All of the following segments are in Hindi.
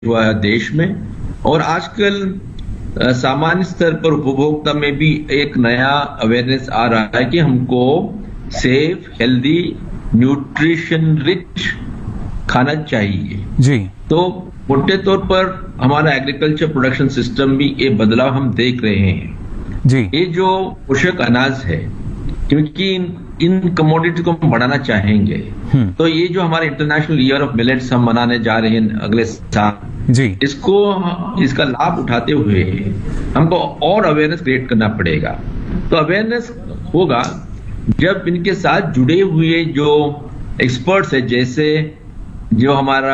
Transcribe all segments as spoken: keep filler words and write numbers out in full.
हुआ है देश में, और आजकल सामान्य स्तर पर उपभोक्ता में भी एक नया अवेयरनेस आ रहा है कि हमको सेफ, हेल्दी, न्यूट्रिशन रिच खाना चाहिए जी। तो मोटे तौर पर हमारा एग्रीकल्चर प्रोडक्शन सिस्टम भी ये बदलाव हम देख रहे हैं जी। ये जो पोषक अनाज है, क्योंकि इन, इन कमोडिटी को हम बढ़ाना चाहेंगे, तो ये जो हमारे इंटरनेशनल ईयर ऑफ मिलेट्स हम मनाने जा रहे हैं अगले साल जी, इसको इसका लाभ उठाते हुए हमको और अवेयरनेस क्रिएट करना पड़ेगा। तो अवेयरनेस होगा जब इनके साथ जुड़े हुए जो एक्सपर्ट्स है, जैसे जो हमारा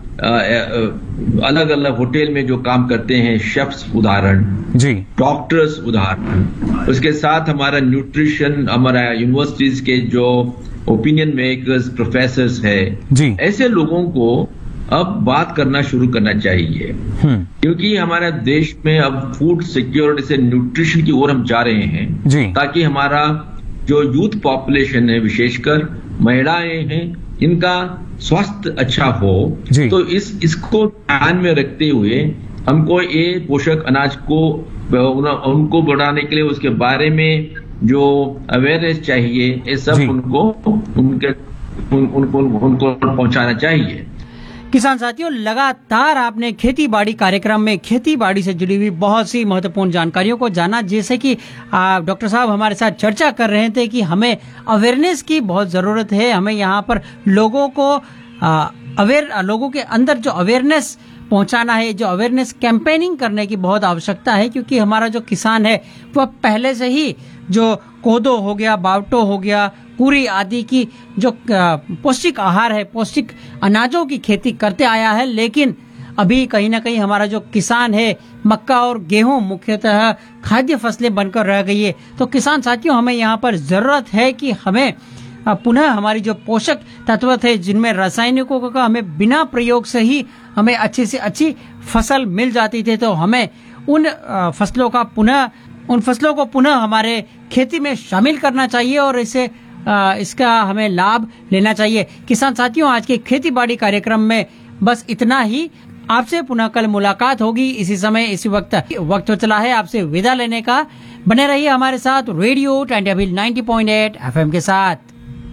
अलग अलग होटल में जो काम करते हैं शेफ्स उदाहरण जी, डॉक्टर्स उदाहरण, उसके साथ हमारा न्यूट्रिशन, हमारा यूनिवर्सिटीज के जो ओपिनियन मेकर्स प्रोफेसर्स है जी, ऐसे लोगों को अब बात करना शुरू करना चाहिए, क्योंकि हमारे देश में अब फूड सिक्योरिटी से न्यूट्रिशन की ओर हम जा रहे हैं जी, ताकि हमारा जो यूथ पॉपुलेशन है, विशेषकर महिलाएं हैं, इनका स्वास्थ्य अच्छा हो। तो इस इसको ध्यान में रखते हुए हमको ये पोषक अनाज को उनको बढ़ाने के लिए उसके बारे में जो अवेयरनेस चाहिए, ये सब उनको उनके उन, उनको उनको पहुंचाना चाहिए। किसान साथियों, लगातार आपने खेती बाड़ी कार्यक्रम में खेती बाड़ी से जुड़ी हुई बहुत सी महत्वपूर्ण जानकारियों को जाना, जैसे कि डॉक्टर साहब हमारे साथ चर्चा कर रहे थे कि हमें अवेयरनेस की बहुत जरूरत है। हमें यहाँ पर लोगों को अवेयर लोगों के अंदर जो अवेयरनेस पहुंचाना है, जो अवेयरनेस कैंपेनिंग करने की बहुत आवश्यकता है, क्योंकि हमारा जो किसान है वह पहले से ही जो कोदो हो गया, बावटो हो गया, पूरी आदि की जो पौष्टिक आहार है, पौष्टिक अनाजों की खेती करते आया है। लेकिन अभी कहीं ना कहीं हमारा जो किसान है मक्का और गेहूं मुख्यतः खाद्य फसलें बनकर रह गई है। तो किसान साथियों, हमें यहाँ पर जरूरत है कि हमें पुनः हमारी जो पोषक तत्व थे, जिनमें रासायनिकों का हमें बिना प्रयोग से ही हमें अच्छी से अच्छी फसल मिल जाती थी, तो हमें उन फसलों का पुनः उन फसलों को पुनः हमारे खेती में शामिल करना चाहिए और इसे इसका हमें लाभ लेना चाहिए। किसान साथियों, आज के खेती बाड़ी कार्यक्रम में बस इतना ही। आपसे पुनः कल मुलाकात होगी इसी समय इसी वक्त। वक्त तो चला है आपसे विदा लेने का। बने रहिए हमारे साथ रेडियो टाइमटेबल नब्बे पॉइंट आठ एफएम के साथ।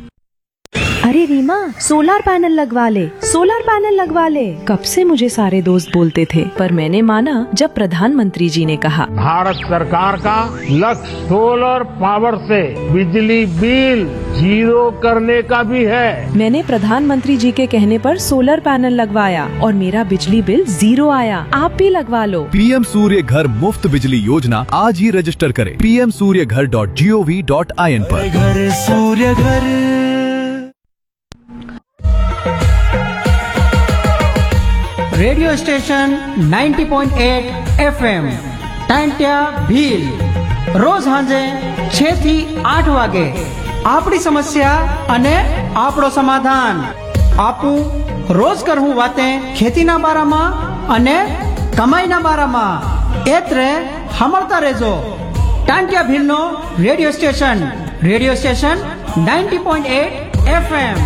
अरे रीमा, सोलर पैनल लगवा ले, सोलर पैनल लगवा ले। कब से मुझे सारे दोस्त बोलते थे, पर मैंने माना जब प्रधानमंत्री जी ने कहा। भारत सरकार का लक्ष्य सोलर पावर से बिजली बिल जीरो करने का भी है। मैंने प्रधानमंत्री जी के कहने पर सोलर पैनल लगवाया और मेरा बिजली बिल जीरो आया। आप भी लगवा लो। पीएम सूर्य घर मुफ्त बिजली योजना आज ही रजिस्टर करें पी एम सूर्य घर dot G O V dot I N पर। घर सूर्य घर। रेडियो स्टेशन नब्बे पॉइंट आठ एफएम टांट्या भील रोज हांजे छह થી આઠ વાગે આપણી સમસ્યા અને આપણો સમાધાન આપું રોજ કરવું વાતે ખેતીના બારામાં અને કમાઈના બારામાં એત્રે સાંભળતા રહેજો Tantya भीलનો radio station radio station नब्बे पॉइंट आठ एफएम।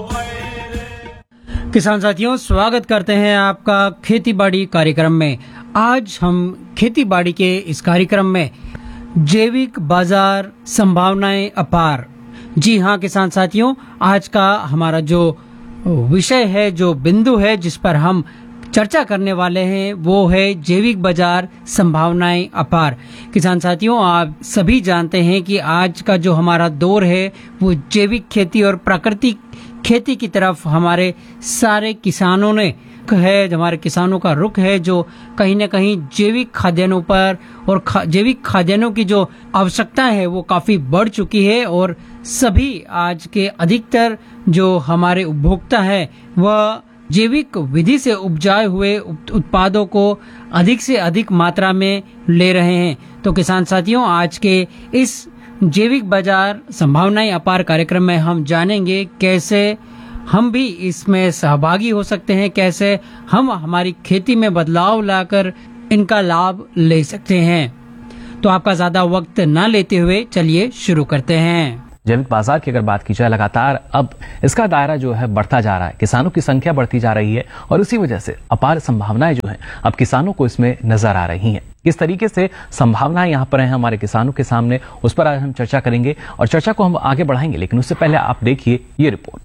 किसान साथियों, स्वागत करते हैं आपका खेती बाड़ी कार्यक्रम में। आज हम खेती बाड़ी के इस कार्यक्रम में जैविक बाजार संभावनाएं अपार। जी हाँ किसान साथियों, आज का हमारा जो विषय है, जो बिंदु है जिस पर हम चर्चा करने वाले हैं, वो है जैविक बाजार संभावनाएं अपार। किसान साथियों, आप सभी जानते हैं कि आज का जो हमारा दौर है वो जैविक खेती और प्राकृतिक खेती की तरफ हमारे सारे किसानों ने है, हमारे किसानों का रुख है, जो कहीं न कहीं जैविक खाद्यान्नों पर और खा, जैविक खाद्यान्नों की जो आवश्यकता है वो काफी बढ़ चुकी है और सभी आज के अधिकतर जो हमारे उपभोक्ता है वह जैविक विधि से उपजाए हुए उत्पादों को अधिक से अधिक मात्रा में ले रहे हैं। तो किसान साथियों, आज के इस जैविक बाजार संभावनाएं अपार कार्यक्रम में हम जानेंगे कैसे हम भी इसमें सहभागी हो सकते हैं, कैसे हम हमारी खेती में बदलाव लाकर इनका लाभ ले सकते हैं। तो आपका ज्यादा वक्त न लेते हुए चलिए शुरू करते हैं। जैविक बाजार की अगर बात की जाए, लगातार अब इसका दायरा जो है बढ़ता जा रहा है, किसानों की संख्या बढ़ती जा रही है और इसी वजह से अपार संभावनाएं जो हैं अब किसानों को इसमें नजर आ रही हैं। किस तरीके से संभावनाएं यहाँ पर हैं हमारे किसानों के सामने, उस पर आज हम चर्चा करेंगे और चर्चा को हम आगे बढ़ाएंगे, लेकिन उससे पहले आप देखिए ये रिपोर्ट।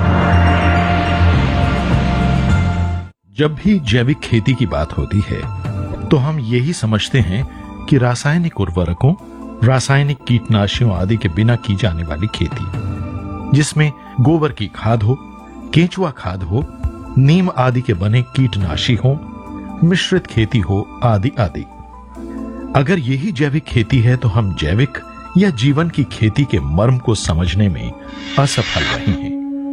जब भी जैविक खेती की बात होती है तो हम यही समझते हैं कि रासायनिक उर्वरकों, रासायनिक कीटनाशियों आदि के बिना की जाने वाली खेती, जिसमें गोबर की खाद हो, केंचुआ खाद हो, नीम आदि के बने कीटनाशी हो, मिश्रित खेती हो, आदि आदि। अगर यही जैविक खेती है तो हम जैविक या जीवन की खेती के मर्म को समझने में असफल रहे हैं।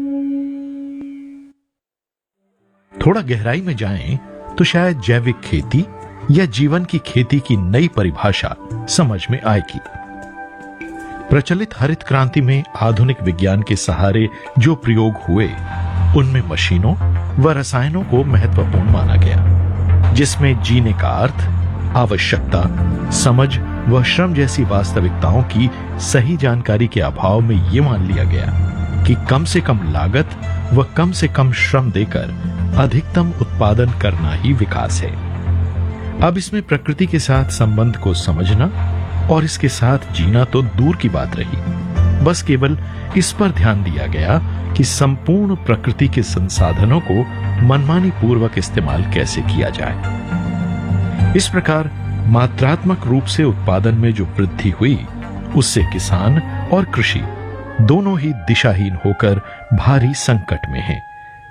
थोड़ा गहराई में जाएं तो शायद जैविक खेती या जीवन की खेती की नई परिभाषा समझ में आएगी। प्रचलित हरित क्रांति में आधुनिक विज्ञान के सहारे जो प्रयोग हुए उनमें मशीनों व रसायनों को महत्वपूर्ण माना गया, जिसमें जीने का अर्थ, आवश्यकता, समझ व श्रम जैसी वास्तविकताओं की सही जानकारी के अभाव में यह मान लिया गया कि कम से कम लागत व कम से कम श्रम देकर अधिकतम उत्पादन करना ही विकास है। अब इसमें प्रकृति के साथ संबंध को समझना और इसके साथ जीना तो दूर की बात रही, बस केवल इस पर ध्यान दिया गया कि संपूर्ण प्रकृति के संसाधनों को मनमानी पूर्वक इस्तेमाल कैसे किया जाए। इस प्रकार मात्रात्मक रूप से उत्पादन में जो वृद्धि हुई, उससे किसान और कृषि दोनों ही दिशाहीन होकर भारी संकट में हैं।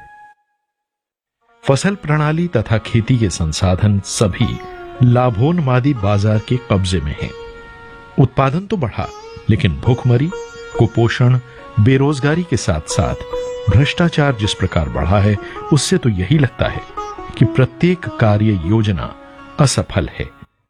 फसल प्रणाली तथा खेती के संसाधन सभी लाभोन्मादी बाजार के कब्जे में हैं। उत्पादन तो बढ़ा, लेकिन भूखमरी, कुपोषण, बेरोजगारी के साथ साथ भ्रष्टाचार जिस प्रकार बढ़ा है, उससे तो यही लगता है कि प्रत्येक कार्य योजना असफल है।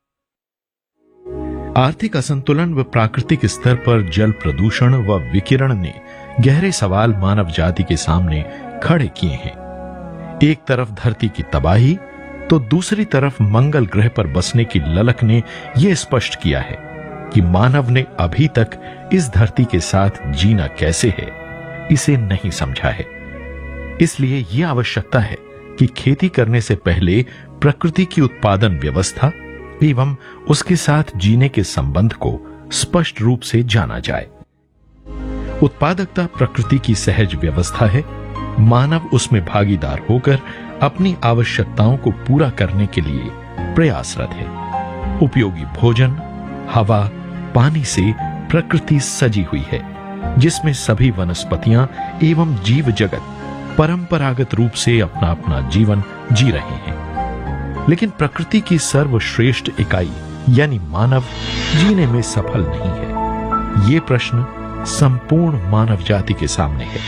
आर्थिक असंतुलन व प्राकृतिक स्तर पर जल प्रदूषण व विकिरण ने गहरे सवाल मानव जाति के सामने खड़े किए हैं। एक तरफ धरती की तबाही तो दूसरी तरफ मंगल ग्रह पर बसने की ललक ने यह स्पष्ट किया है कि मानव ने अभी तक इस धरती के साथ जीना कैसे है, इसे नहीं समझा है। इसलिए यह आवश्यकता है कि खेती करने से पहले प्रकृति की उत्पादन व्यवस्था एवं उसके साथ जीने के संबंध को स्पष्ट रूप से जाना जाए। उत्पादकता प्रकृति की सहज व्यवस्था है। मानव उसमें भागीदार होकर अपनी आवश्यकताओं को पूरा करने के लिए प्रयासरत है। उपयोगी भोजन, हवा, पानी से प्रकृति सजी हुई है, जिसमें सभी वनस्पतियां एवं जीव जगत परंपरागत रूप से अपना अपना जीवन जी रहे हैं। लेकिन प्रकृति की सर्वश्रेष्ठ इकाई यानी मानव जीने में सफल नहीं है। ये प्रश्न संपूर्ण मानव जाति के सामने है।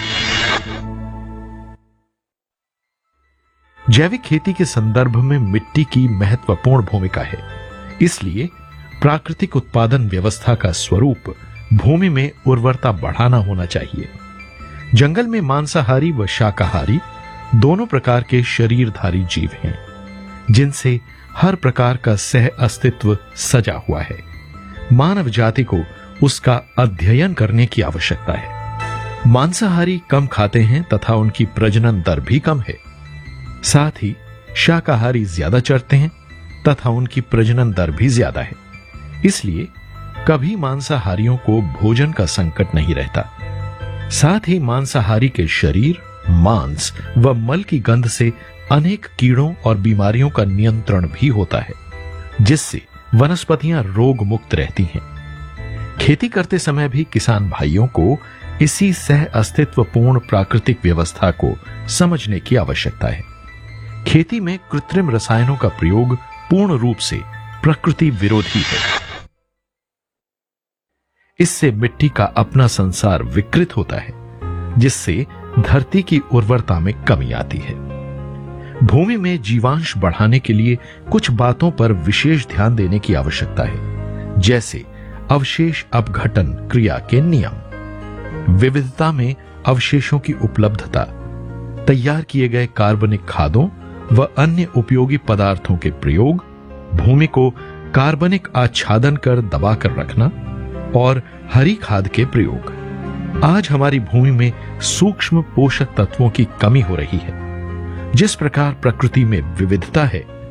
जैविक खेती के संदर्भ में मिट्टी की महत्वपूर्ण भूमिका है। इसलिए प्राकृतिक उत्पादन व्यवस्था का स्वरूप भूमि में उर्वरता बढ़ाना होना चाहिए। जंगल में मांसाहारी व शाकाहारी दोनों प्रकार के शरीरधारी जीव हैं, जिनसे हर प्रकार का सह अस्तित्व सजा हुआ है। मानव जाति को उसका अध्ययन करने की आवश्यकता है। मांसाहारी कम खाते हैं तथा उनकी प्रजनन दर भी कम है। साथ ही शाकाहारी ज्यादा चरते हैं तथा उनकी प्रजनन दर भी ज्यादा है। इसलिए कभी मांसाहारियों को भोजन का संकट नहीं रहता। साथ ही मांसाहारी के शरीर, मांस व मल की गंध से अनेक कीड़ों और बीमारियों का नियंत्रण भी होता है, जिससे वनस्पतियां रोग मुक्त रहती हैं। खेती करते समय भी किसान भाइयों को इसी सह अस्तित्वपूर्ण प्राकृतिक व्यवस्था को समझने की आवश्यकता है। खेती में कृत्रिम रसायनों का प्रयोग पूर्ण रूप से प्रकृति विरोधी है। इससे मिट्टी का अपना संसार विकृत होता है, जिससे धरती की उर्वरता में कमी आती है। भूमि में जीवांश बढ़ाने के लिए कुछ बातों पर विशेष ध्यान देने की आवश्यकता है, जैसे अवशेष अपघटन क्रिया के नियम, विविधता में अवशेषों की उपलब्धता, तैयार किए गए कार्बनिक खादों व अन्य उपयोगी पदार्थों के प्रयोग, भूमि को कार्बनिक आच्छादन कर दबाकर रखना और हरी खाद के प्रयोग। आज हमारी भूमि में सूक्ष्म पोषक तत्वों की कमी हो रही है। जिस प्रकार प्रकृति में विविधता है,